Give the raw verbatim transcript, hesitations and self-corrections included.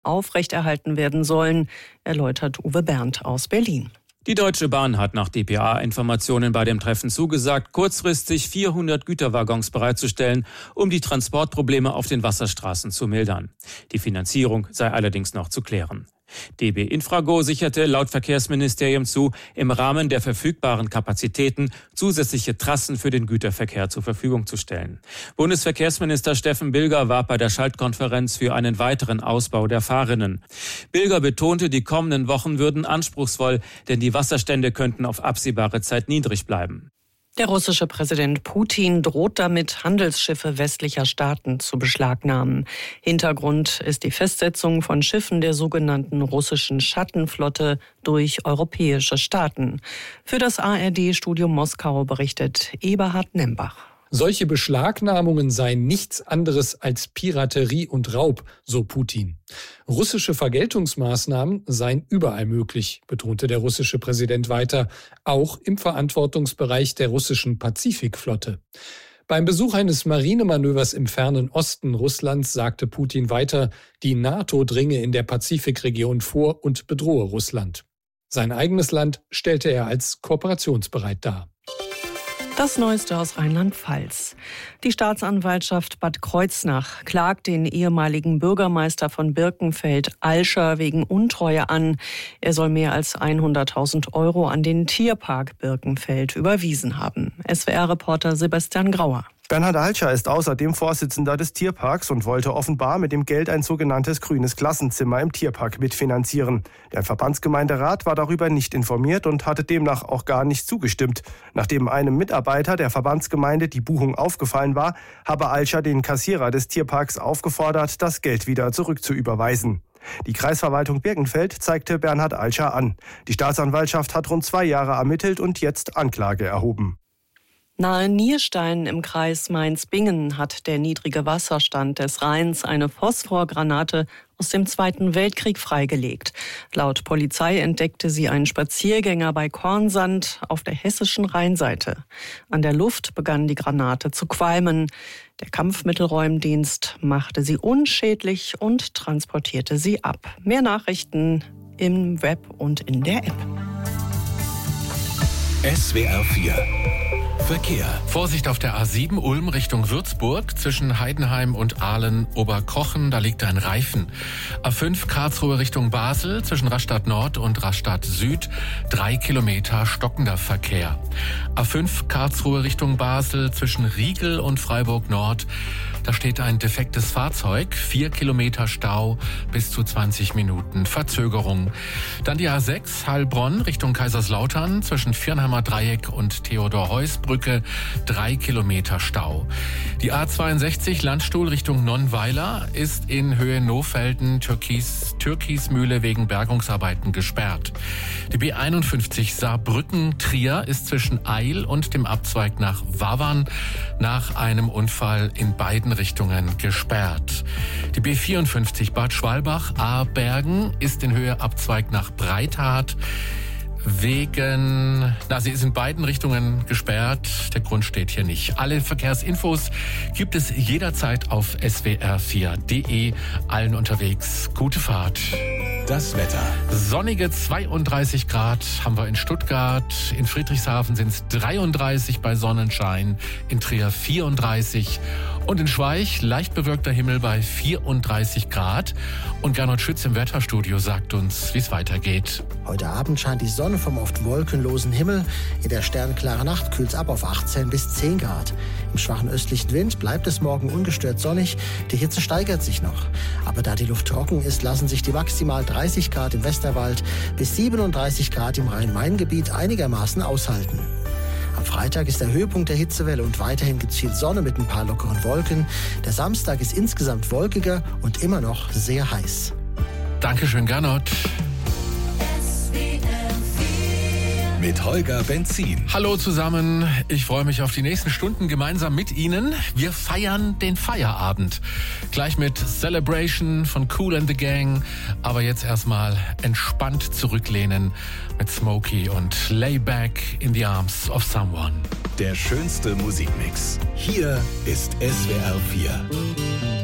aufrechterhalten werden sollen, erläutert Uwe Berndt aus Berlin. Die Deutsche Bahn hat nach D P A-Informationen bei dem Treffen zugesagt, kurzfristig vierhundert Güterwaggons bereitzustellen, um die Transportprobleme auf den Wasserstraßen zu mildern. Die Finanzierung sei allerdings noch zu klären. D B Infrago sicherte laut Verkehrsministerium zu, im Rahmen der verfügbaren Kapazitäten zusätzliche Trassen für den Güterverkehr zur Verfügung zu stellen. Bundesverkehrsminister Steffen Bilger warb bei der Schaltkonferenz für einen weiteren Ausbau der Fahrrinnen. Bilger betonte, die kommenden Wochen würden anspruchsvoll, denn die Wasserstände könnten auf absehbare Zeit niedrig bleiben. Der russische Präsident Putin droht damit, Handelsschiffe westlicher Staaten zu beschlagnahmen. Hintergrund ist die Festsetzung von Schiffen der sogenannten russischen Schattenflotte durch europäische Staaten. Für das A R D-Studio Moskau berichtet Eberhard Nembach. Solche Beschlagnahmungen seien nichts anderes als Piraterie und Raub, so Putin. Russische Vergeltungsmaßnahmen seien überall möglich, betonte der russische Präsident weiter, auch im Verantwortungsbereich der russischen Pazifikflotte. Beim Besuch eines Marinemanövers im fernen Osten Russlands sagte Putin weiter, die NATO dringe in der Pazifikregion vor und bedrohe Russland. Sein eigenes Land stellte er als kooperationsbereit dar. Das Neueste aus Rheinland-Pfalz. Die Staatsanwaltschaft Bad Kreuznach klagt den ehemaligen Bürgermeister von Birkenfeld, Alscher, wegen Untreue an. Er soll mehr als hunderttausend Euro an den Tierpark Birkenfeld überwiesen haben. S W R-Reporter Sebastian Grauer. Bernhard Alscher ist außerdem Vorsitzender des Tierparks und wollte offenbar mit dem Geld ein sogenanntes grünes Klassenzimmer im Tierpark mitfinanzieren. Der Verbandsgemeinderat war darüber nicht informiert und hatte demnach auch gar nicht zugestimmt. Nachdem einem Mitarbeiter der Verbandsgemeinde die Buchung aufgefallen war, habe Alscher den Kassierer des Tierparks aufgefordert, das Geld wieder zurückzuüberweisen. Die Kreisverwaltung Birkenfeld zeigte Bernhard Alscher an. Die Staatsanwaltschaft hat rund zwei Jahre ermittelt und jetzt Anklage erhoben. Nahe Nierstein im Kreis Mainz-Bingen hat der niedrige Wasserstand des Rheins eine Phosphorgranate aus dem Zweiten Weltkrieg freigelegt. Laut Polizei entdeckte sie ein Spaziergänger bei Kornsand auf der hessischen Rheinseite. An der Luft begann die Granate zu qualmen. Der Kampfmittelräumdienst machte sie unschädlich und transportierte sie ab. Mehr Nachrichten im Web und in der App. S W R vier Verkehr. Vorsicht auf der A sieben Ulm Richtung Würzburg zwischen Heidenheim und Aalen-Oberkochen, da liegt ein Reifen. A fünf Karlsruhe Richtung Basel zwischen Rastatt Nord und Rastatt Süd, drei Kilometer stockender Verkehr. A fünf Karlsruhe Richtung Basel zwischen Riegel und Freiburg Nord, da steht ein defektes Fahrzeug, vier Kilometer Stau, bis zu zwanzig Minuten Verzögerung. Dann die A sechs Heilbronn Richtung Kaiserslautern zwischen Viernheimer Dreieck und Theodor-Heuss-Brücke, drei Kilometer Stau. Die A zweiundsechzig Landstuhl Richtung Nonnweiler ist in Höhe Nohfelden Türkis, Türkismühle wegen Bergungsarbeiten gesperrt. Die B einundfünfzig Saarbrücken-Trier ist zwischen Eil und dem Abzweig nach Wavern nach einem Unfall in beiden Richtungen gesperrt. Die B vierundfünfzig Bad Schwalbach-Abergen ist in Höhe Abzweig nach Breithart wegen, na, sie ist in beiden Richtungen gesperrt. Der Grund steht hier nicht. Alle Verkehrsinfos gibt es jederzeit auf S W R vier punkt de. Allen unterwegs. Gute Fahrt. Das Wetter. Sonnige zweiunddreißig Grad haben wir in Stuttgart. In Friedrichshafen sind es dreiunddreißig bei Sonnenschein. In Trier vierunddreißig. Und in Schweich leicht bewölkter Himmel bei vierunddreißig Grad. Und Gernot Schütz im Wetterstudio sagt uns, wie es weitergeht. Heute Abend scheint die Sonne vom oft wolkenlosen Himmel. In der sternklaren Nacht kühlt es ab auf achtzehn bis zehn Grad. Im schwachen östlichen Wind bleibt es morgen ungestört sonnig. Die Hitze steigert sich noch. Aber da die Luft trocken ist, lassen sich die maximal dreißig Grad im Westerwald bis siebenunddreißig Grad im Rhein-Main-Gebiet einigermaßen aushalten. Am Freitag ist der Höhepunkt der Hitzewelle und weiterhin gibt es viel Sonne mit ein paar lockeren Wolken. Der Samstag ist insgesamt wolkiger und immer noch sehr heiß. Dankeschön, Gernot. Mit Holger Benzin. Hallo zusammen, ich freue mich auf die nächsten Stunden gemeinsam mit Ihnen. Wir feiern den Feierabend. Gleich mit Celebration von Kool and the Gang. Aber jetzt erstmal entspannt zurücklehnen mit Smokey und Lay Back in the Arms of Someone. Der schönste Musikmix. Hier ist S W R vier.